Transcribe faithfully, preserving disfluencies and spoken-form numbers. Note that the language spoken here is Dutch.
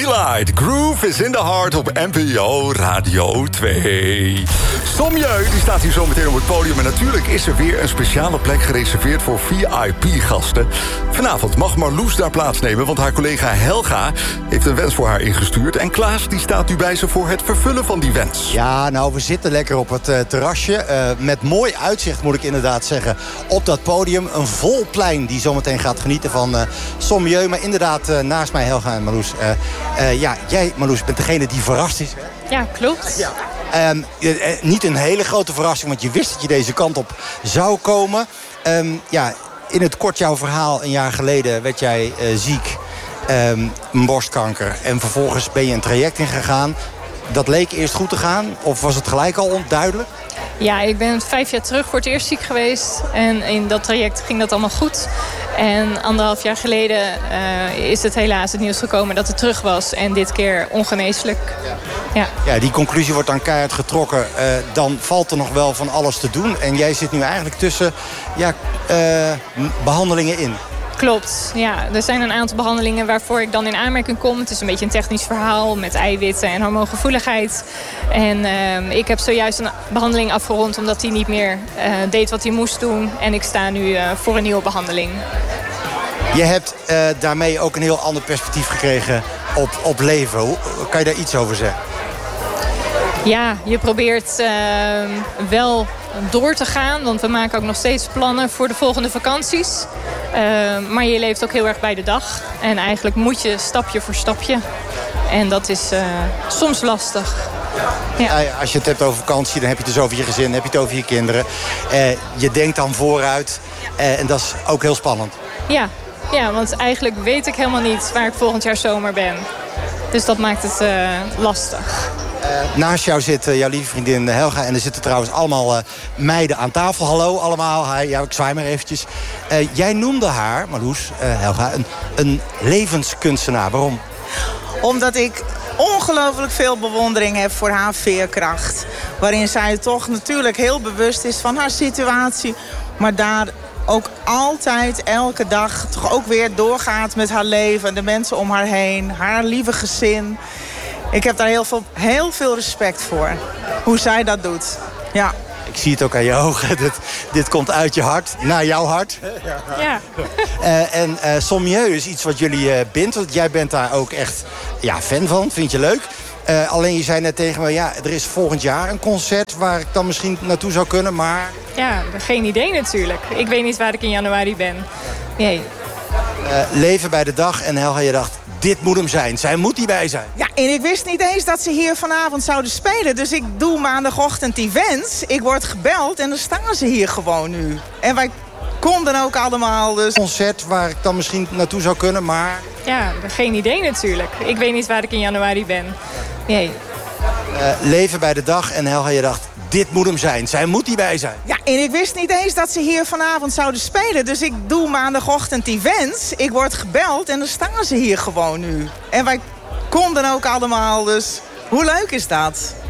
Delight, Groove is in the Heart op N P O Radio twee. Somjeu, die staat hier zo meteen op het podium. En natuurlijk is er weer een speciale plek gereserveerd voor V I P-gasten. Vanavond mag Marloes daar plaatsnemen, want haar collega Helga heeft een wens voor haar ingestuurd. En Klaas die staat nu bij ze voor het vervullen van die wens. Ja, nou, we zitten lekker op het uh, terrasje. Uh, met mooi uitzicht, moet ik inderdaad zeggen, op dat podium. Een vol plein die zometeen gaat genieten van uh, Sommieu. Maar inderdaad, uh, naast mij Helga en Marloes. Uh, uh, ja, jij, Marloes, bent degene die verrast is. Hè? Ja, klopt. Ja. Um, uh, uh, niet een hele grote verrassing, want je wist dat je deze kant op zou komen. Um, ja, in het kort jouw verhaal, een jaar geleden werd jij uh, ziek. Um, borstkanker. En vervolgens ben je een traject ingegaan. Dat leek eerst goed te gaan, of was het gelijk al onduidelijk? Ja, ik ben vijf jaar terug voor het eerst ziek geweest. En in dat traject ging dat allemaal goed. En anderhalf jaar geleden uh, is het helaas het nieuws gekomen dat het terug was. En dit keer ongeneeslijk. Ja, ja die conclusie wordt dan keihard getrokken. Uh, dan valt er nog wel van alles te doen. En jij zit nu eigenlijk tussen ja, uh, behandelingen in. Klopt, ja. Er zijn een aantal behandelingen waarvoor ik dan in aanmerking kom. Het is een beetje een technisch verhaal met eiwitten en hormoongevoeligheid. En uh, ik heb zojuist een behandeling afgerond omdat hij niet meer uh, deed wat hij moest doen. En ik sta nu uh, voor een nieuwe behandeling. Je hebt uh, daarmee ook een heel ander perspectief gekregen op, op leven. Hoe, kan je daar iets over zeggen? Ja, je probeert uh, wel door te gaan. Want we maken ook nog steeds plannen voor de volgende vakanties. Uh, maar je leeft ook heel erg bij de dag. En eigenlijk moet je stapje voor stapje. En dat is uh, soms lastig. Ja. Ja, als je het hebt over vakantie, dan heb je het dus over je gezin, dan heb je het over je kinderen. Uh, je denkt dan vooruit. Uh, en dat is ook heel spannend. Ja. ja, want eigenlijk weet ik helemaal niet waar ik volgend jaar zomer ben. Dus dat maakt het uh, lastig. Uh, naast jou zit uh, jouw lieve vriendin Helga. En er zitten trouwens allemaal uh, meiden aan tafel. Hallo allemaal. Hi, ja, ik zwaai maar eventjes. Uh, jij noemde haar, Marloes, uh, Helga, een, een levenskunstenaar. Waarom? Omdat ik ongelooflijk veel bewondering heb voor haar veerkracht. Waarin zij toch natuurlijk heel bewust is van haar situatie. Maar daar ook altijd, elke dag, toch ook weer doorgaat met haar leven. De mensen om haar heen, haar lieve gezin. Ik heb daar heel veel, heel veel respect voor. Hoe zij dat doet. Ja. Ik zie het ook aan je ogen. Dit, dit komt uit je hart, naar jouw hart. Ja. uh, en uh, Sommieu is iets wat jullie uh, bindt. Want jij bent daar ook echt ja, fan van. Vind je leuk. Uh, alleen je zei net tegen me, ja, er is volgend jaar een concert waar ik dan misschien naartoe zou kunnen, maar... Ja, geen idee natuurlijk. Ik weet niet waar ik in januari ben. Nee. Uh, leven bij de dag en Helga, je dacht, dit moet hem zijn. Zij moet hierbij zijn. Ja, en ik wist niet eens dat ze hier vanavond zouden spelen. Dus ik doe maandagochtend die wens. Ik word gebeld en dan staan ze hier gewoon nu. En wij konden ook allemaal dus... Een concert waar ik dan misschien naartoe zou kunnen, maar... Ja, geen idee natuurlijk. Ik weet niet waar ik in januari ben. Nee. Uh, leven bij de dag en Helga, je dacht, dit moet hem zijn. Zij moet hierbij zijn. Ja, en ik wist niet eens dat ze hier vanavond zouden spelen. Dus ik doe maandagochtend die wens. Ik word gebeld en dan staan ze hier gewoon nu. En wij konden ook allemaal dus... Hoe leuk is dat?